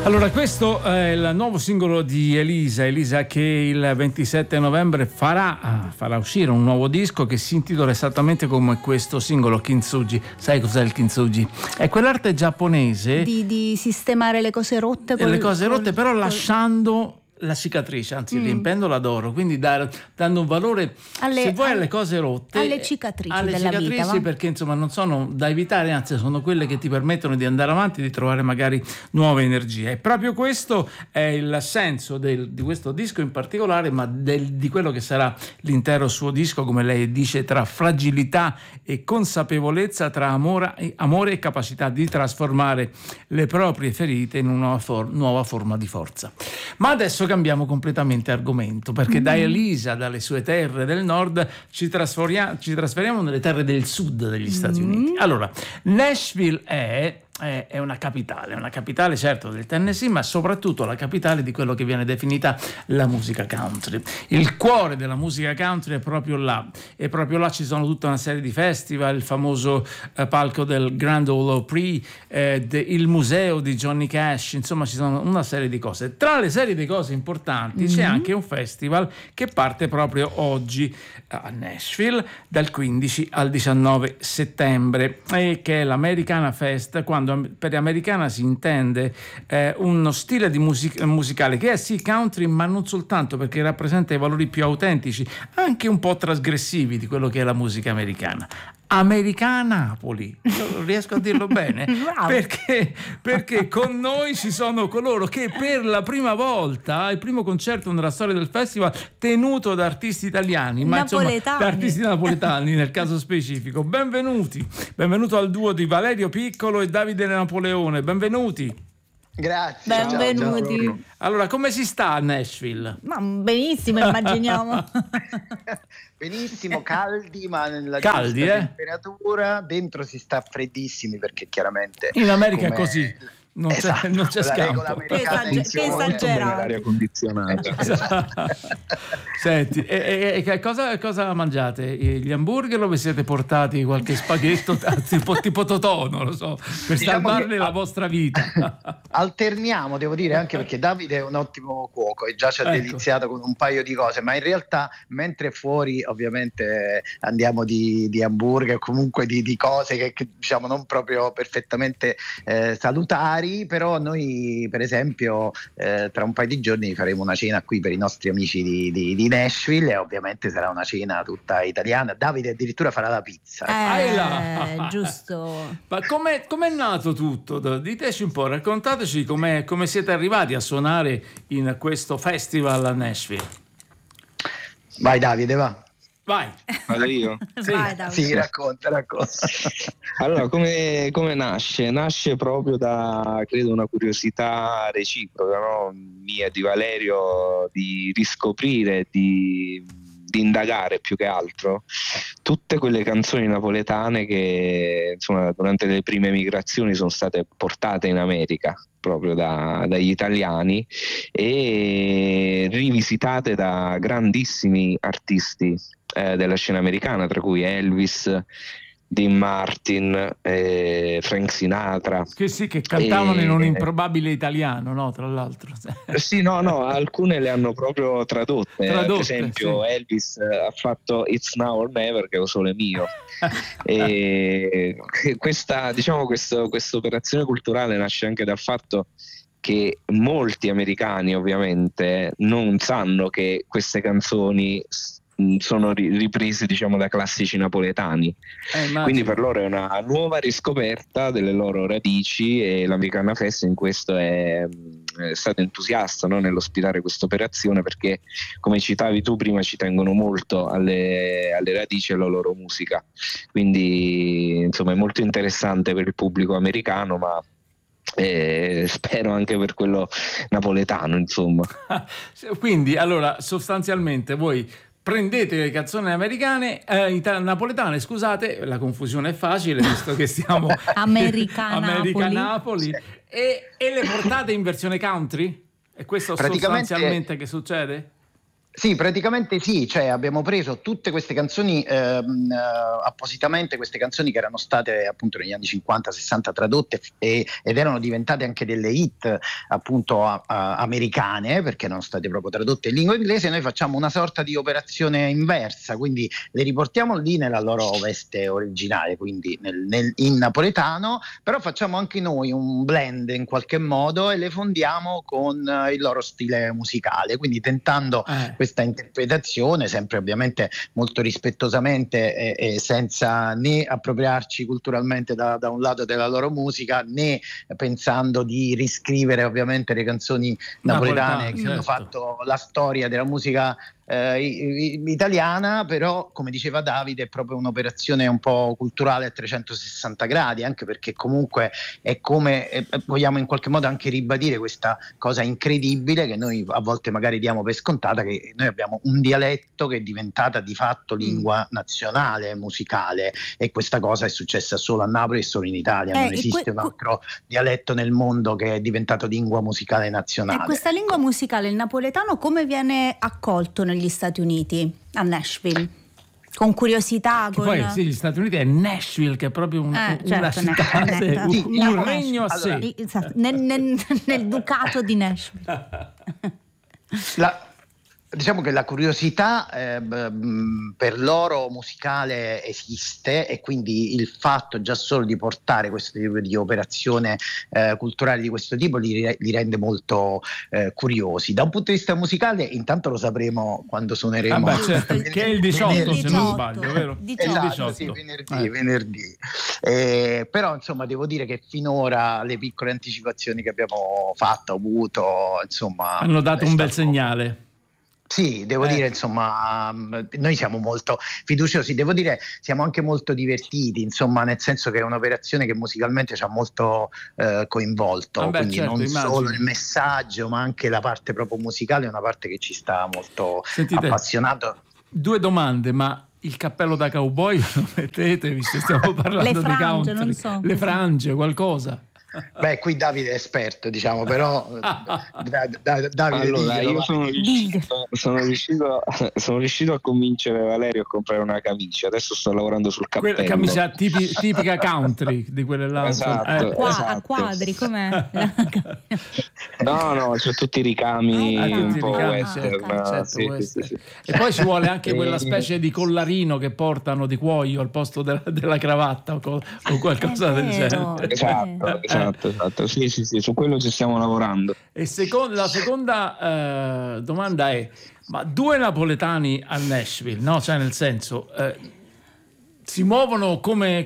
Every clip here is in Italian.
Allora, questo è il nuovo singolo di Elisa che il 27 novembre farà uscire un nuovo disco che si intitola esattamente come questo singolo, Kintsugi. Sai cos'è il Kintsugi? È quell'arte giapponese di sistemare le cose rotte, però lasciando la cicatrice, anzi riempendola d'oro, quindi dando un valore alle cose rotte, alle cicatrici della vita, perché insomma non sono da evitare, anzi sono quelle che ti permettono di andare avanti, di trovare magari nuove energie. E proprio questo è il senso di questo disco in particolare, ma di quello che sarà l'intero suo disco, come lei dice, tra fragilità e consapevolezza, tra amore e capacità di trasformare le proprie ferite in una nuova forma di forza. Ma adesso cambiamo completamente argomento, perché da Elisa, dalle sue terre del nord, ci trasferiamo nelle terre del sud degli Stati Uniti. Allora, Nashville è una capitale certo del Tennessee, ma soprattutto la capitale di quello che viene definita la musica country. Il cuore della musica country è proprio là, e proprio là ci sono tutta una serie di festival, il famoso palco del Grand Ole Opry, il museo di Johnny Cash, insomma ci sono una serie di cose. Tra le serie di cose importanti c'è anche un festival che parte proprio oggi a Nashville dal 15 al 19 settembre, che è l'Americana Fest, quando per Americana si intende uno stile di musicale che è sì country, ma non soltanto, perché rappresenta i valori più autentici, anche un po' trasgressivi di quello che è la musica americana. Americana Napoli, riesco a dirlo bene? Wow. Perché con noi ci sono coloro che per la prima volta, il primo concerto nella storia del festival tenuto da artisti italiani, ma insomma da artisti napoletani nel caso specifico. Benvenuto al duo di Valerio Piccolo e Davide Napoleone, benvenuti. Grazie. Benvenuti. Ciao. Allora, come si sta a Nashville? Ma benissimo, immaginiamo. Benissimo, caldi, ma nella giusta temperatura. Dentro si sta freddissimi, perché chiaramente in America è così. Non c'è scampo. Che esagerato. L'aria condizionata. Senti, e cosa mangiate? Gli hamburger o vi siete portati qualche spaghetto tipo Totò, non lo so, per salvarne la vostra vita? Alterniamo, devo dire, anche perché Davide è un ottimo cuoco e già ci ha deliziato con un paio di cose, ma in realtà mentre fuori ovviamente andiamo di hamburger, comunque di cose che diciamo non proprio perfettamente salutari. Però noi per esempio tra un paio di giorni faremo una cena qui per i nostri amici di Nashville, e ovviamente sarà una cena tutta italiana. Davide addirittura farà la pizza. Giusto. Ma com'è nato tutto? Diteci un po', raccontateci come siete arrivati a suonare in questo festival a Nashville. Vai Davide, va. Vai. Vado io? Sì. Vai, Sì, racconta. Allora, come nasce? Nasce proprio da, credo, una curiosità reciproca, no? Mia, di Valerio, di riscoprire, di indagare più che altro tutte quelle canzoni napoletane che insomma durante le prime migrazioni sono state portate in America proprio dagli italiani e rivisitate da grandissimi artisti della scena americana, tra cui Elvis, Dean Martin, Frank Sinatra, che cantavano in un improbabile italiano, no? Tra l'altro. Sì, no, alcune le hanno proprio tradotte. Per esempio, sì. Elvis ha fatto It's Now or Never, che è O Sole Mio. E questa operazione culturale nasce anche dal fatto che molti americani ovviamente non sanno che queste canzoni sono riprese da classici napoletani, quindi per loro è una nuova riscoperta delle loro radici, e l'Americana Fest in questo è stato entusiasta, no, nell'ospitare questa operazione, perché come citavi tu prima ci tengono molto alle radici e alla loro musica, quindi insomma è molto interessante per il pubblico americano, ma spero anche per quello napoletano, insomma. Quindi allora sostanzialmente voi prendete le canzoni americane, napoletane, scusate, la confusione è facile visto che stiamo America-Napoli, e le portate in versione country? E questo sostanzialmente che succede? Sì, praticamente sì, cioè abbiamo preso tutte queste canzoni appositamente, queste canzoni che erano state appunto negli anni 50-60 tradotte ed erano diventate anche delle hit appunto americane, perché erano state proprio tradotte in lingua inglese. Noi facciamo una sorta di operazione inversa, quindi le riportiamo lì nella loro veste originale, quindi in napoletano, però facciamo anche noi un blend in qualche modo e le fondiamo con il loro stile musicale, quindi tentando questa interpretazione sempre ovviamente molto rispettosamente e senza né appropriarci culturalmente da un lato della loro musica, né pensando di riscrivere ovviamente le canzoni napoletane che hanno fatto la storia della musica italiana. Però come diceva Davide è proprio un'operazione un po' culturale a 360 gradi, anche perché comunque è come vogliamo in qualche modo anche ribadire questa cosa incredibile che noi a volte magari diamo per scontata, che noi abbiamo un dialetto che è diventata di fatto lingua nazionale musicale, e questa cosa è successa solo a Napoli e solo in Italia, non esiste un altro dialetto nel mondo che è diventato lingua musicale nazionale. E questa lingua musicale, il napoletano, come viene accolto negli Stati Uniti, a Nashville? Con curiosità, poi sì, gli Stati Uniti è Nashville, che è proprio una città, un regno a sé. Nel ducato di Nashville. Diciamo che la curiosità per loro musicale esiste, e quindi il fatto già solo di portare questo tipo di operazione culturale di questo tipo li rende molto curiosi. Da un punto di vista musicale intanto lo sapremo quando suoneremo, certo, che è il 18 se non sbaglio, vero? 18. Sì, venerdì. Però insomma devo dire che finora le piccole anticipazioni che abbiamo fatto, avuto, insomma, hanno dato un bel segnale. Sì, devo dire, insomma, noi siamo molto fiduciosi, devo dire, siamo anche molto divertiti, insomma, nel senso che è un'operazione che musicalmente ci ha molto coinvolto, quindi certo, non solo il messaggio, ma anche la parte proprio musicale è una parte che ci sta molto appassionato. 2 domande, ma il cappello da cowboy lo mettete, visto che stiamo parlando di country? Non so. Le frange, qualcosa? Beh, qui Davide è esperto, diciamo, però Davide, allora io sono riuscito a convincere Valerio a comprare una camicia. Adesso sto lavorando sul cappello. Quella camicia tipica country di quelle là. Esatto. A quadri, com'è? No, c'è tutti i ricami un po' western. Sì. E poi ci vuole anche quella specie di collarino che portano di cuoio al posto della cravatta o qualcosa del genere. Esatto. Sì, su quello ci stiamo lavorando. E la seconda domanda è: ma 2 napoletani a Nashville, no? Cioè, nel senso, si muovono come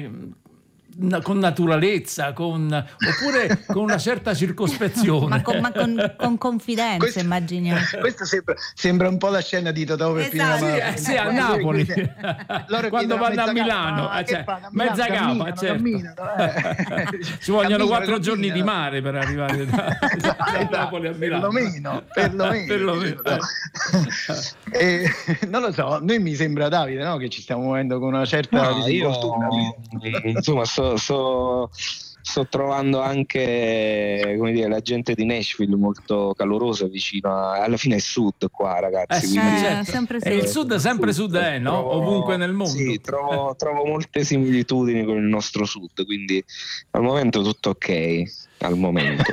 con naturalezza, oppure con una certa circospezione, ma con confidenza, questo, immaginiamo. Questo sembra un po' la scena di Totò Peppino. Sì, a Napoli quando vanno a Milano, mezza capa, certo. Ci vogliono 4 giorni di mare per arrivare da Napoli a Milano, perlomeno. Non lo so, noi mi sembra, Davide, no, che ci stiamo muovendo con una certa disinvoltura. Insomma, sto trovando anche, come dire, la gente di Nashville molto calorosa, vicino alla fine è sud qua, ragazzi. Sempre e il sud sempre sud è, no? Ovunque nel mondo. Sì, trovo molte similitudini con il nostro sud, quindi al momento tutto ok. Al momento.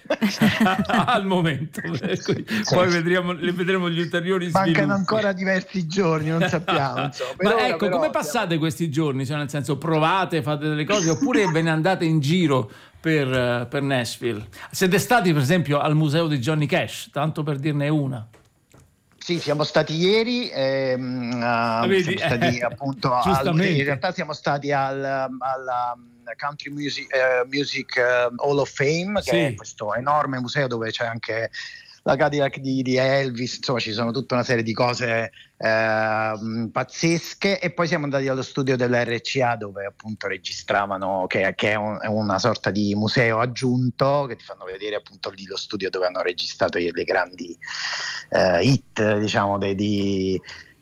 Poi vedremo gli ulteriori sviluppi. Mancano ancora diversi giorni, non sappiamo, insomma. Ma come passate questi giorni? Cioè, nel senso, provate, fate delle cose, oppure ve ne andate in giro per Nashville? Siete stati per esempio al museo di Johnny Cash, tanto per dirne una? Sì, siamo stati ieri, siamo stati appunto in realtà siamo stati alla Country Music Hall of Fame, che è questo enorme museo dove c'è anche la Cadillac di Elvis, insomma ci sono tutta una serie di cose pazzesche. E poi siamo andati allo studio dell'RCA, dove appunto registravano, che è una sorta di museo aggiunto, che ti fanno vedere appunto lì lo studio dove hanno registrato le grandi hit, diciamo,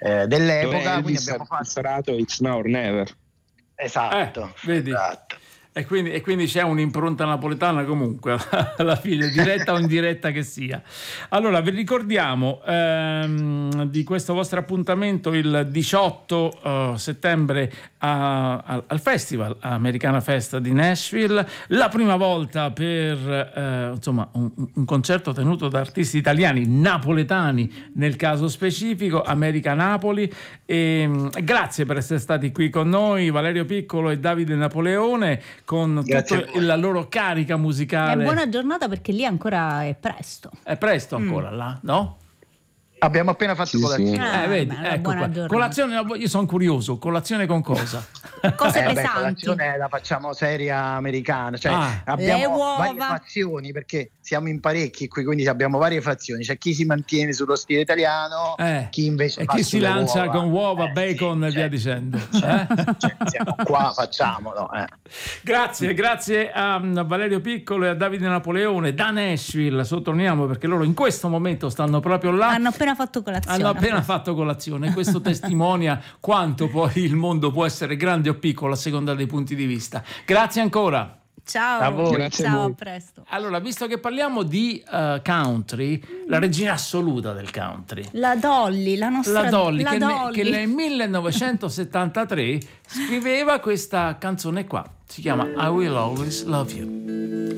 dell'epoca. Quindi abbiamo fatto It's Now or Never. Esatto, vedi. Esatto. E quindi c'è un'impronta napoletana comunque alla fine, diretta o indiretta che sia. Allora vi ricordiamo di questo vostro appuntamento il 18 settembre al Festival Americana Festa di Nashville, la prima volta per insomma un concerto tenuto da artisti italiani, napoletani nel caso specifico, America Napoli. E grazie per essere stati qui con noi, Valerio Piccolo e Davide Napoleone, con tutta la loro carica musicale. E buona giornata, perché lì ancora è presto. È presto ancora là, no? Abbiamo appena fatto colazione. Vedi, ecco qua. Colazione, io sono curioso, colazione con cosa? Cose pesanti. Colazione la facciamo seria americana, cioè abbiamo varie fazioni, perché siamo in parecchi qui, quindi abbiamo varie fazioni. C'è chi si mantiene sullo stile italiano, chi invece e chi si lancia con uova, bacon e via dicendo. Siamo qua, facciamolo. Grazie a Valerio Piccolo e a Davide Napoleone da Nashville, sottolineiamo, perché loro in questo momento stanno proprio là. Hanno appena fatto colazione. Questo testimonia quanto poi il mondo può essere grande o piccolo a seconda dei punti di vista. Grazie ancora. Ciao, a voi. Grazie a presto. Allora, visto che parliamo di country, la regina assoluta del country, la Dolly, che nel 1973 scriveva questa canzone qua, si chiama I Will Always Love You.